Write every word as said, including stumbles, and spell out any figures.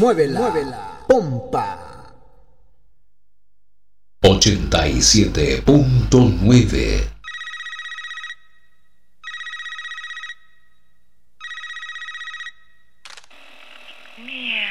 muévela, muévela, pompa. ochenta y siete punto nueve. Mierda.